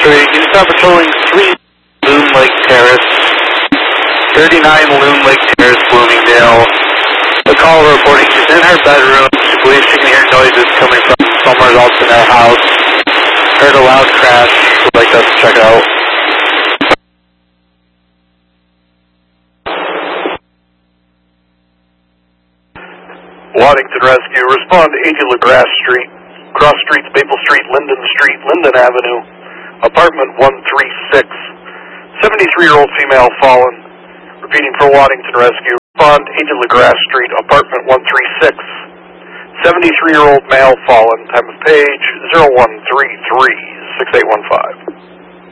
3, can you stop patrolling 3 Loon Lake Terrace, 39 Loon Lake Terrace, Bloomingdale. The caller reporting she's in her bedroom. She believes she can hear noises coming from somewhere else in her house. Heard a loud crash. Would like us to check out. Waddington Rescue, respond to 80 LaGrasse Street, cross streets Maple Street, Linden Avenue, apartment 136. 73-year-old female fallen. Repeating for Waddington Rescue, respond 80 LaGrasse Street, apartment 136. 73-year-old male fallen, time of page 0133-6815.